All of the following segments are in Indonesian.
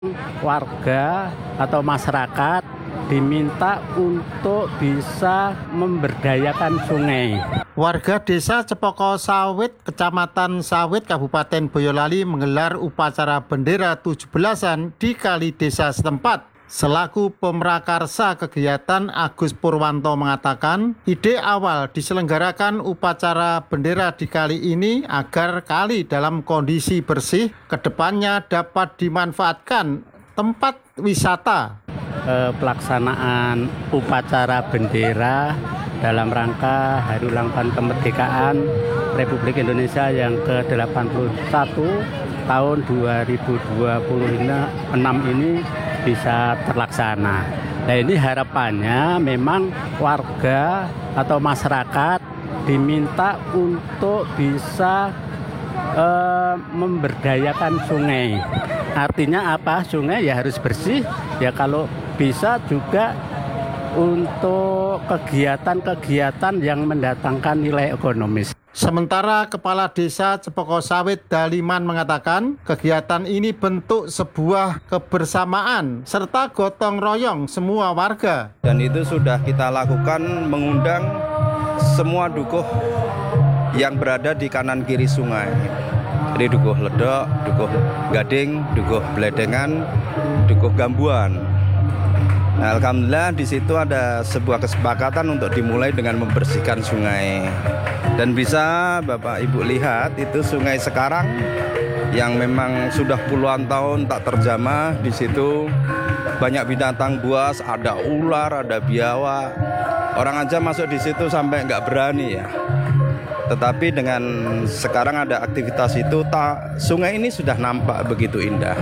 Warga atau masyarakat diminta untuk bisa memberdayakan sungai. Warga desa Cepoko Sawit, Kecamatan Sawit, Kabupaten Boyolali menggelar upacara bendera 17-an di kali desa setempat. Selaku pemrakarsa kegiatan, Agus Purwanto mengatakan, ide awal diselenggarakan upacara bendera di kali ini agar kali dalam kondisi bersih, kedepannya dapat dimanfaatkan tempat wisata. Pelaksanaan upacara bendera dalam rangka Hari Ulang Tahun Kemerdekaan Republik Indonesia yang ke-81 tahun 2026 ini bisa terlaksana. Nah, ini harapannya memang warga atau masyarakat diminta untuk bisa memberdayakan sungai. Artinya apa? Sungai ya harus bersih. Ya kalau bisa juga untuk kegiatan-kegiatan yang mendatangkan nilai ekonomis. Sementara Kepala Desa Cepoko Sawit Daliman mengatakan kegiatan ini bentuk sebuah kebersamaan serta gotong royong semua warga. Dan itu sudah kita lakukan mengundang semua dukuh yang berada di kanan kiri sungai. Jadi dukuh Ledok, dukuh Gading, dukuh Bledengan, dukuh Gambuan. Nah, alhamdulillah di situ ada sebuah kesepakatan untuk dimulai dengan membersihkan sungai. Dan bisa Bapak Ibu lihat itu sungai sekarang yang memang sudah puluhan tahun tak terjamah. Di situ banyak binatang buas, ada ular, ada biawak. Orang aja masuk di situ sampai nggak berani ya. Tetapi dengan sekarang ada aktivitas itu, sungai ini sudah nampak begitu indah.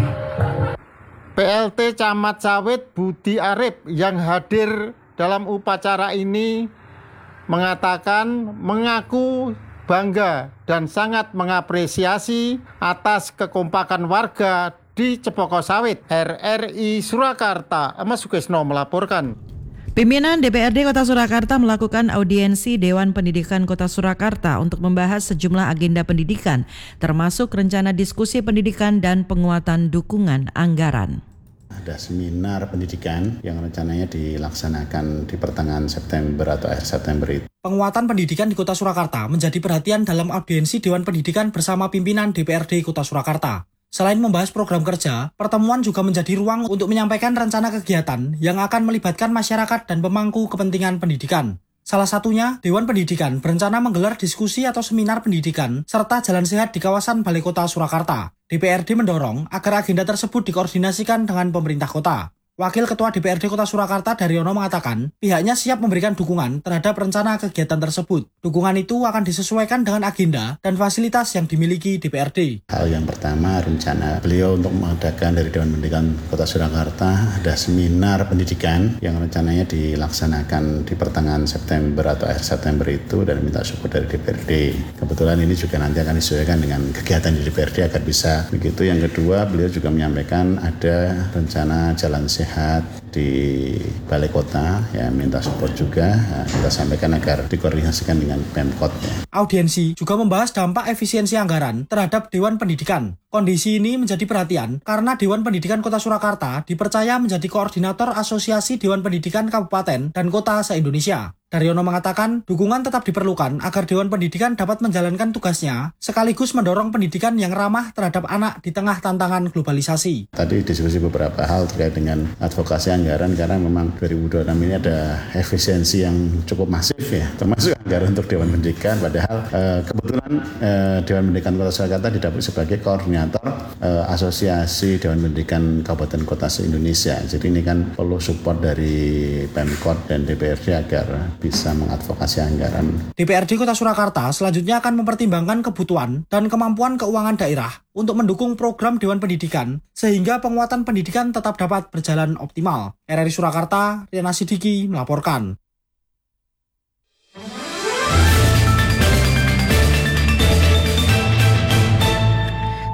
PLT Camat Sawit Budi Arif yang hadir dalam upacara ini mengatakan mengaku bangga dan sangat mengapresiasi atas kekompakan warga di Cepoko Sawit. RRI Surakarta, Mas Sukesno melaporkan. Pimpinan DPRD Kota Surakarta melakukan audiensi Dewan Pendidikan Kota Surakarta untuk membahas sejumlah agenda pendidikan, termasuk rencana diskusi pendidikan dan penguatan dukungan anggaran. Ada seminar pendidikan yang rencananya dilaksanakan di pertengahan September atau akhir September itu. Penguatan pendidikan di Kota Surakarta menjadi perhatian dalam audiensi Dewan Pendidikan bersama pimpinan DPRD Kota Surakarta. Selain membahas program kerja, pertemuan juga menjadi ruang untuk menyampaikan rencana kegiatan yang akan melibatkan masyarakat dan pemangku kepentingan pendidikan. Salah satunya, Dewan Pendidikan berencana menggelar diskusi atau seminar pendidikan serta jalan sehat di kawasan Balai Kota Surakarta. DPRD mendorong agar agenda tersebut dikoordinasikan dengan pemerintah kota. Wakil Ketua DPRD Kota Surakarta Daryono mengatakan pihaknya siap memberikan dukungan terhadap rencana kegiatan tersebut. Dukungan itu akan disesuaikan dengan agenda dan fasilitas yang dimiliki DPRD. Hal yang pertama, rencana beliau untuk mengadakan dari Dewan Pendidikan Kota Surakarta ada seminar pendidikan yang rencananya dilaksanakan di pertengahan September atau akhir September itu dan minta support dari DPRD. Kebetulan ini juga nanti akan disesuaikan dengan kegiatan di DPRD agar bisa begitu. Yang kedua, beliau juga menyampaikan ada rencana jalan sehat di Balai Kota, ya minta support juga. Kita sampaikan agar dikoordinasikan dengan Pemkot. Ya. Audiensi juga membahas dampak efisiensi anggaran terhadap Dewan Pendidikan. Kondisi ini menjadi perhatian karena Dewan Pendidikan Kota Surakarta dipercaya menjadi koordinator Asosiasi Dewan Pendidikan Kabupaten dan Kota se-Indonesia. Daryono mengatakan dukungan tetap diperlukan agar Dewan Pendidikan dapat menjalankan tugasnya sekaligus mendorong pendidikan yang ramah terhadap anak di tengah tantangan globalisasi. Tadi diskusi beberapa hal terkait dengan advokasi anggaran karena memang 2026 ini ada efisiensi yang cukup masif ya, termasuk anggaran untuk Dewan Pendidikan. Padahal kebetulan Dewan Pendidikan Kota Surakarta didapuk sebagai koordinator Asosiasi Dewan Pendidikan Kabupaten Kota se-Indonesia. Jadi ini kan perlu support dari Pemkot dan DPRD agar bisa mengadvokasi anggaran. DPRD Kota Surakarta selanjutnya akan mempertimbangkan kebutuhan dan kemampuan keuangan daerah untuk mendukung program Dewan Pendidikan sehingga penguatan pendidikan tetap dapat berjalan optimal. RRI Surakarta, Riana Sidiki melaporkan.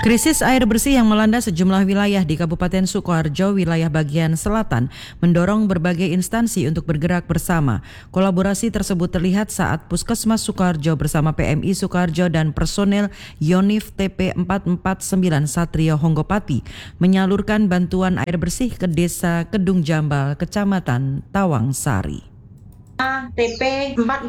Krisis air bersih yang melanda sejumlah wilayah di Kabupaten Sukoharjo, wilayah bagian selatan, mendorong berbagai instansi untuk bergerak bersama. Kolaborasi tersebut terlihat saat Puskesmas Sukoharjo bersama PMI Sukoharjo dan personel Yonif TP 449 Satrio Honggopati menyalurkan bantuan air bersih ke Desa Kedung Jambal, Kecamatan Tawangsari. TP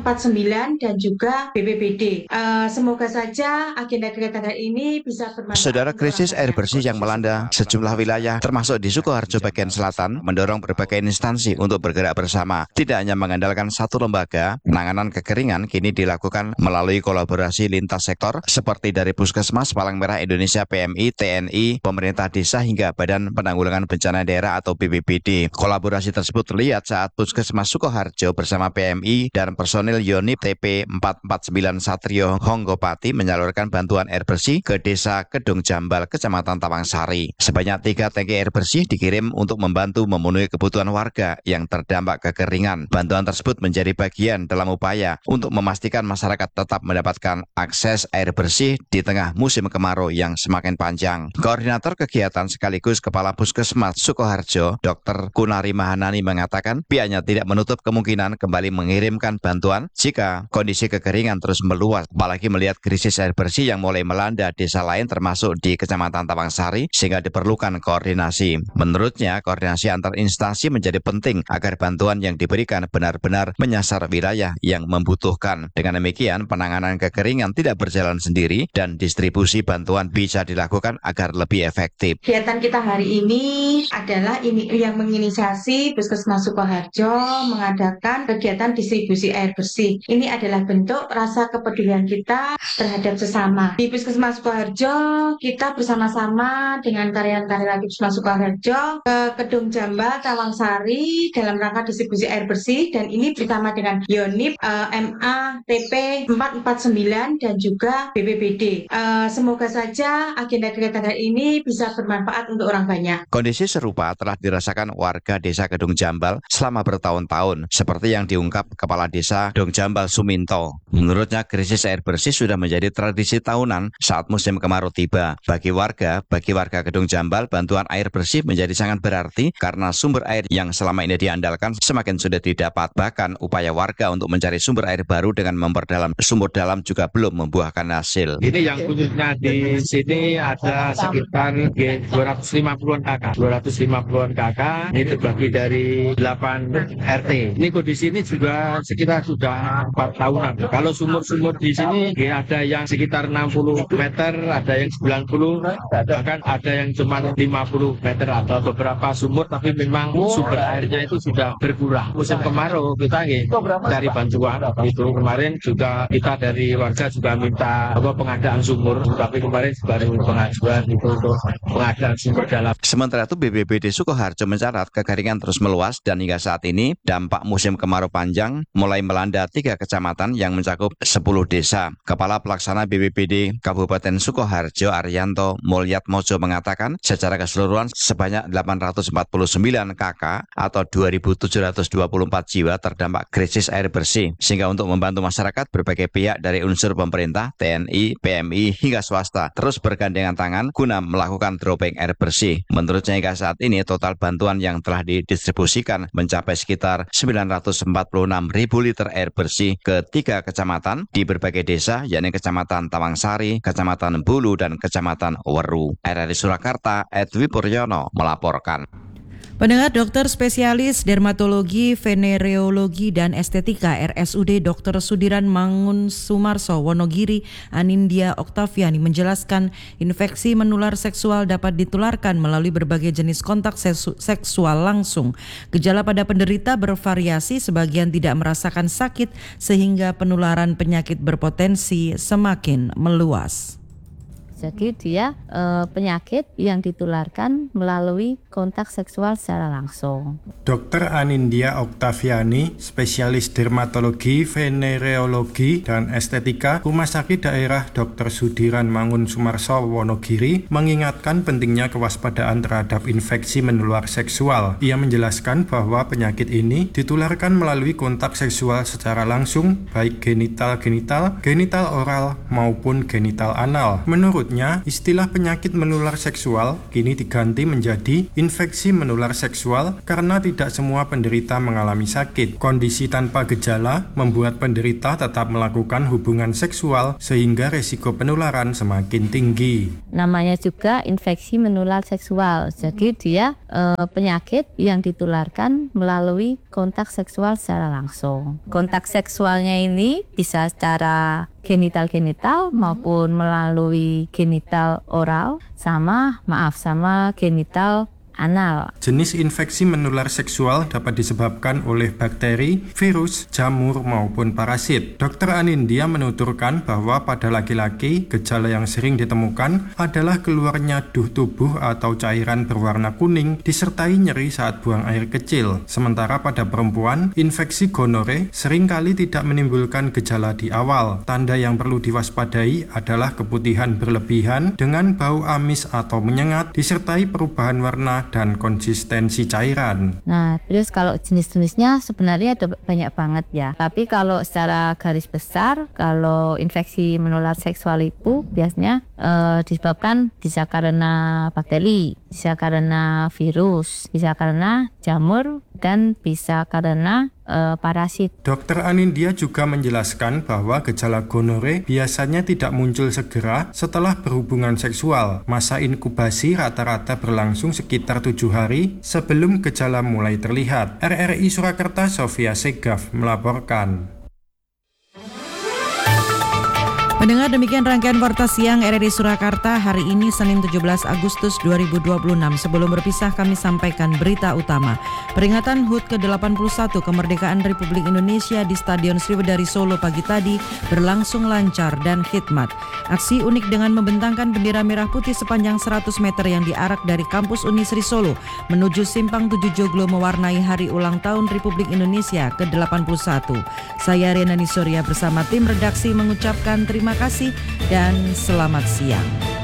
449 dan juga BPBD. Semoga saja agenda kegiatan ini bisa bermanfaat. Saudara, krisis air bersih yang melanda sejumlah wilayah termasuk di Sukoharjo bagian selatan mendorong berbagai instansi untuk bergerak bersama. Tidak hanya mengandalkan satu lembaga, penanganan kekeringan kini dilakukan melalui kolaborasi lintas sektor seperti dari Puskesmas, Palang Merah Indonesia, PMI, TNI, pemerintah desa hingga Badan Penanggulangan Bencana Daerah atau BPBD. Kolaborasi tersebut terlihat saat Puskesmas Sukoharjo bersama PMI dan personil Yonif TP 449 Satrio Honggopati menyalurkan bantuan air bersih ke Desa Kedung Jambal, Kecamatan Tawangsari. Sebanyak 3 tangki air bersih dikirim untuk membantu memenuhi kebutuhan warga yang terdampak kekeringan. Bantuan tersebut menjadi bagian dalam upaya untuk memastikan masyarakat tetap mendapatkan akses air bersih di tengah musim kemarau yang semakin panjang. Koordinator kegiatan sekaligus Kepala Puskesmas Sukoharjo, Dr. Kunari Mahanani mengatakan pihaknya tidak menutup kemungkinan kembali mengirimkan bantuan jika kondisi kekeringan terus meluas, apalagi melihat krisis air bersih yang mulai melanda desa lain termasuk di Kecamatan Tawangsari sehingga diperlukan koordinasi. Menurutnya, koordinasi antar instansi menjadi penting agar bantuan yang diberikan benar-benar menyasar wilayah yang membutuhkan. Dengan demikian, penanganan kekeringan tidak berjalan sendiri dan distribusi bantuan bisa dilakukan agar lebih efektif. Kegiatan kita hari ini adalah yang menginisiasi Puskesmas Sukoharjo mengadakan kegiatan distribusi air bersih. Ini adalah bentuk rasa kepedulian kita terhadap sesama. Di Puskesmas Sukoharjo, kita bersama-sama dengan karyawan-karyawan Puskesmas Sukoharjo ke Kedung Jambal, Tawangsari dalam rangka distribusi air bersih, dan ini bersama dengan Yonif, MA, TP 449 dan juga BPBD. Semoga saja agenda kegiatan ini bisa bermanfaat untuk orang banyak. Kondisi serupa telah dirasakan warga Desa Kedung Jambal selama bertahun-tahun, seperti yang diungkap Kepala Desa Kedung Jambal Suminto. Menurutnya, krisis air bersih sudah menjadi tradisi tahunan saat musim kemarau tiba. Bagi warga Kedung Jambal, bantuan air bersih menjadi sangat berarti karena sumber air yang selama ini diandalkan semakin sulit didapat. Bahkan upaya warga untuk mencari sumber air baru dengan memperdalam sumur dalam juga belum membuahkan hasil. Ini yang khususnya di sini ada sekitar 250-an kakak. 250-an kakak ini terbagi dari 8 RT. Ini kondisi ini juga sekitar sudah 4 tahunan. Kalau sumur-sumur di sini ada yang sekitar 60 meter, ada yang 90, bahkan ada yang cuma 50 meter atau beberapa sumur, tapi memang sumber airnya itu sudah berkurang. Musim kemarau kita cari bantuan. Itu kemarin juga kita dari warga juga minta pengadaan sumur, tapi kemarin baru pengajuan itu untuk pengadaan sumber dalam. Sementara itu BPBD Sukoharjo mencatat kekeringan terus meluas dan hingga saat ini dampak musim kemarau panjang mulai melanda 3 kecamatan yang mencakup 10 desa. Kepala Pelaksana BPBD Kabupaten Sukoharjo Arianto Mulyatmojo mengatakan secara keseluruhan sebanyak 849 KK atau 2.724 jiwa terdampak krisis air bersih. Sehingga untuk membantu masyarakat, berbagai pihak dari unsur pemerintah, TNI, PMI hingga swasta terus bergandengan tangan guna melakukan dropping air bersih. Menurutnya hingga saat ini total bantuan yang telah didistribusikan mencapai sekitar 946.000 liter air bersih ke 3 kecamatan di berbagai desa, yakni Kecamatan Tawangsari, Kecamatan Bulu, dan Kecamatan Weru. RRI Surakarta, Edwi Puryono melaporkan. Pendengar, dokter spesialis dermatologi, venereologi, dan estetika RSUD Dr. Sudiran Mangun Sumarso Wonogiri Anindya Oktaviani menjelaskan infeksi menular seksual dapat ditularkan melalui berbagai jenis kontak seksual langsung. Gejala pada penderita bervariasi, sebagian tidak merasakan sakit sehingga penularan penyakit berpotensi semakin meluas. Jadi dia penyakit yang ditularkan melalui kontak seksual secara langsung. Dr. Anindya Oktaviani, spesialis dermatologi, venereologi, dan estetika, Rumah Sakit Daerah Dr. Sudiran Mangun Sumarso Wonogiri, mengingatkan pentingnya kewaspadaan terhadap infeksi menular seksual. Ia menjelaskan bahwa penyakit ini ditularkan melalui kontak seksual secara langsung, baik genital-genital, genital oral, maupun genital anal. Menurut Menurutnya, istilah penyakit menular seksual kini diganti menjadi infeksi menular seksual karena tidak semua penderita mengalami sakit. Kondisi tanpa gejala membuat penderita tetap melakukan hubungan seksual sehingga resiko penularan semakin tinggi. Namanya juga infeksi menular seksual. Jadi dia penyakit yang ditularkan melalui kontak seksual secara langsung. Kontak seksualnya ini bisa secara genital maupun melalui genital oral sama genital anal. Jenis infeksi menular seksual dapat disebabkan oleh bakteri, virus, jamur maupun parasit. Dr. Anindya menuturkan bahwa pada laki-laki gejala yang sering ditemukan adalah keluarnya duh tubuh atau cairan berwarna kuning disertai nyeri saat buang air kecil. Sementara pada perempuan, infeksi gonore seringkali tidak menimbulkan gejala di awal. Tanda yang perlu diwaspadai adalah keputihan berlebihan dengan bau amis atau menyengat disertai perubahan warna dan konsistensi cairan. Nah, terus kalau jenis-jenisnya sebenarnya ada banyak banget ya. Tapi kalau secara garis besar, kalau infeksi menular seksual itu biasanya disebabkan bisa karena bakteri, bisa karena virus, bisa karena jamur, dan bisa karena parasit. Dr. Anindya juga menjelaskan bahwa gejala gonore biasanya tidak muncul segera setelah berhubungan seksual. Masa inkubasi rata-rata berlangsung sekitar 7 hari sebelum gejala mulai terlihat. RRI Surakarta, Sofia Segaf melaporkan. Pendengar, demikian rangkaian Warta Siang RRI Surakarta hari ini Senin 17 Agustus 2026. Sebelum berpisah kami sampaikan berita utama. Peringatan HUT ke-81 kemerdekaan Republik Indonesia di Stadion Sriwedari Solo pagi tadi berlangsung lancar dan khidmat. Aksi unik dengan membentangkan bendera merah putih sepanjang 100 meter yang diarak dari kampus Unisri Solo menuju Simpang 7 Joglo mewarnai hari ulang tahun Republik Indonesia ke-81. Saya Riana Nisoria bersama tim redaksi mengucapkan terima kasih dan selamat siang.